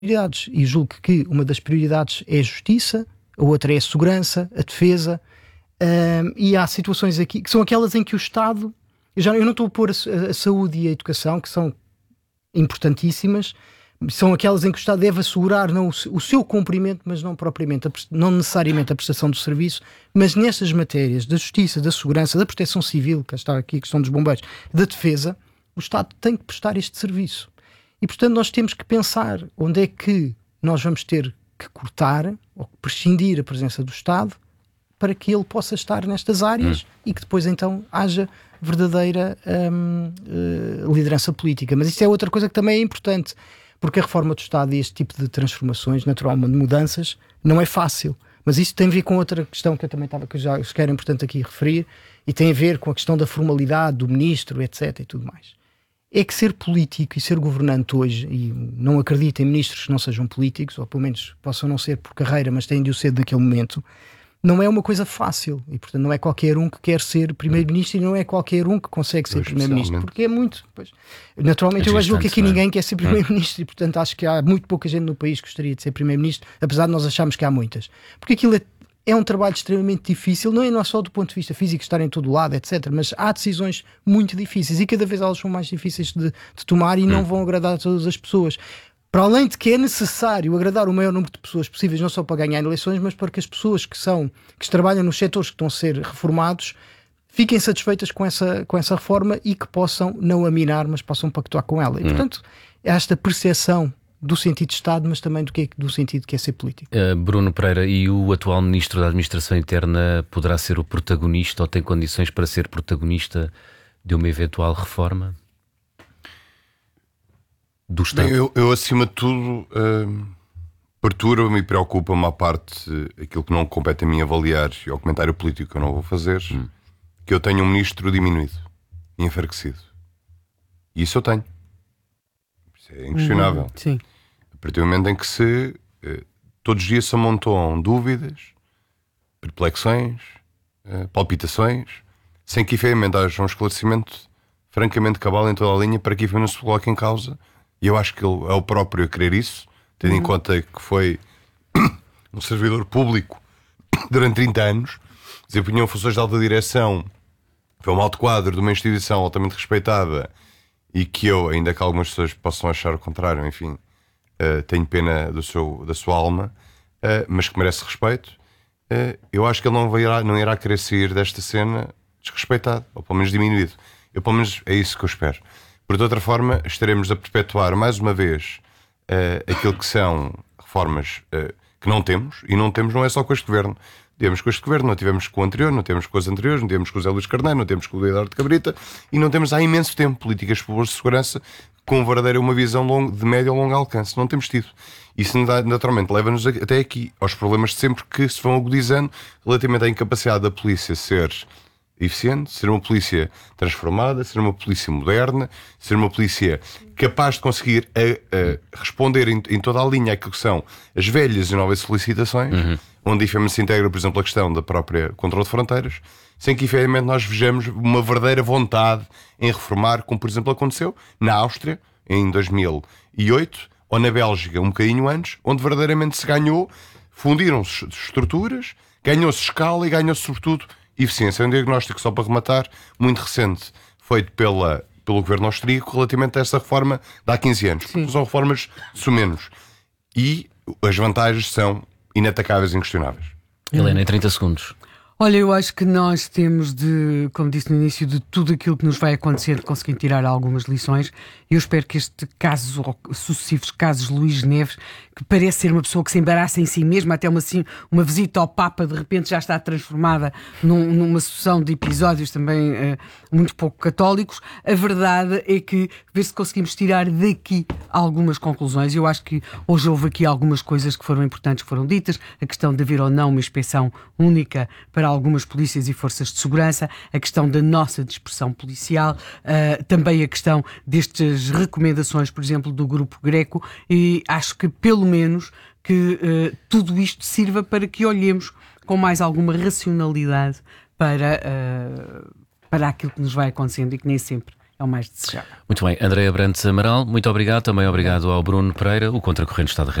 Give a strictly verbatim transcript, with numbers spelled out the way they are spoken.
prioridades. E julgo que uma das prioridades é a justiça, a outra é a segurança, a defesa, um, e há situações aqui que são aquelas em que o Estado... Eu, já, eu não estou a pôr a, a saúde e a educação, que são importantíssimas, são aquelas em que o Estado deve assegurar não o, o seu cumprimento, mas não propriamente, a, não necessariamente a prestação do serviço, mas nestas matérias da justiça, da segurança, da proteção civil, que está aqui a questão dos bombeiros, da defesa, o Estado tem que prestar este serviço. E, portanto, nós temos que pensar onde é que nós vamos ter que cortar ou prescindir a presença do Estado para que ele possa estar nestas áreas hum. e que depois, então, haja verdadeira hum, uh, liderança política. Mas isso é outra coisa que também é importante, porque a reforma do Estado e este tipo de transformações, naturalmente, de mudanças, não é fácil. Mas isso tem a ver com outra questão que eu também estava, que eu já que era importante aqui referir, e tem a ver com a questão da formalidade do ministro, etcétera, e tudo mais. É que ser político e ser governante hoje, e não acredito em ministros que não sejam políticos, ou pelo menos possam não ser por carreira, mas têm de o ser naquele momento, não é uma coisa fácil. E, portanto, não é qualquer um que quer ser primeiro-ministro e não é qualquer um que consegue ser primeiro-ministro, porque é muito... Pois, naturalmente, é eu acho que aqui ninguém quer ser primeiro-ministro e, portanto, acho que há muito pouca gente no país que gostaria de ser primeiro-ministro, apesar de nós acharmos que há muitas. Porque aquilo é É um trabalho extremamente difícil, não é não só do ponto de vista físico, estar em todo lado, etcétera, mas há decisões muito difíceis e cada vez elas são mais difíceis de, de tomar e não vão agradar a todas as pessoas. Para além de que é necessário agradar o maior número de pessoas possíveis, não só para ganhar eleições, mas para que as pessoas que, são, que trabalham nos setores que estão a ser reformados fiquem satisfeitas com essa, com essa reforma e que possam não a minar, mas possam pactuar com ela. E, portanto, é esta percepção do sentido de Estado, mas também do, que é, do sentido que é ser político. Uh, Bruno Pereira, e o atual Ministro da Administração Interna poderá ser o protagonista ou tem condições para ser protagonista de uma eventual reforma do Estado? Bem, eu, eu, acima de tudo, uh, perturba-me e preocupa-me à parte uh, aquilo que não compete a mim avaliar e ao comentário político que eu não vou fazer, hum. que eu tenho um Ministro diminuído e enfraquecido. E isso eu tenho. Isso é inquestionável. Uhum, sim. A partir do momento em que se eh, todos os dias se amontoam dúvidas, perplexões, eh, palpitações, sem que efetivamente haja um esclarecimento francamente cabal em toda a linha para que efetivamente se coloque em causa. E eu acho que ele é o próprio a querer isso, tendo uhum. em conta que foi um servidor público durante trinta anos, desempenhou funções de alta direção, foi um alto quadro de uma instituição altamente respeitada e que eu, ainda que algumas pessoas possam achar o contrário, enfim, uh, tenho pena do seu, da sua alma, uh, mas que merece respeito. Uh, eu acho que ele não irá, não irá querer sair desta cena desrespeitado, ou pelo menos diminuído. Eu, pelo menos, é isso que eu espero. Por de outra forma, estaremos a perpetuar mais uma vez uh, aquilo que são reformas uh, que não temos, e não temos não é só com este governo. Temos com este governo, não tivemos com o anterior, não temos com os anteriores, não temos com o Zé Luís Carneiro, não temos com o Eduardo Cabrita, e não temos há imenso tempo políticas públicas de segurança com verdadeira uma visão longo, de médio a longo alcance. Não temos tido. Isso naturalmente leva-nos até aqui aos problemas de sempre que se vão agudizando relativamente à incapacidade da polícia ser eficiente, ser uma polícia transformada, ser uma polícia moderna, ser uma polícia capaz de conseguir a, a responder em, em toda a linha àquilo que são as velhas e novas solicitações, uhum. onde efetivamente se integra, por exemplo, a questão da própria controle de fronteiras, sem que efetivamente nós vejamos uma verdadeira vontade em reformar, como por exemplo aconteceu na Áustria em dois mil e oito, ou na Bélgica um bocadinho antes, onde verdadeiramente se ganhou, fundiram-se estruturas, ganhou-se escala e ganhou-se sobretudo eficiência. É um diagnóstico, só para rematar, muito recente, feito pela, pelo governo austríaco relativamente a essa reforma de há quinze anos. Sim. Porque são reformas sumenos. E as vantagens são inatacáveis e inquestionáveis. Helena, em trinta segundos. Olha, eu acho que nós temos de, como disse no início, de tudo aquilo que nos vai acontecer, conseguir tirar algumas lições. Eu espero que este caso, ou sucessivos casos de Luís Neves, que parece ser uma pessoa que se embaraça em si mesma, até uma, assim, uma visita ao Papa, de repente já está transformada num, numa sucessão de episódios também uh, muito pouco católicos. A verdade é que, ver se conseguimos tirar daqui algumas conclusões. Eu acho que hoje houve aqui algumas coisas que foram importantes, que foram ditas. A questão de haver ou não uma inspeção única para algumas polícias e forças de segurança, a questão da nossa dispersão policial, uh, também a questão destas recomendações, por exemplo, do Grupo Greco, e acho que pelo menos que uh, tudo isto sirva para que olhemos com mais alguma racionalidade para, uh, para aquilo que nos vai acontecendo e que nem sempre é o mais desejável. Muito bem, Andréa Brantes Amaral, muito obrigado. Também obrigado ao Bruno Pereira. O Contracorrente está de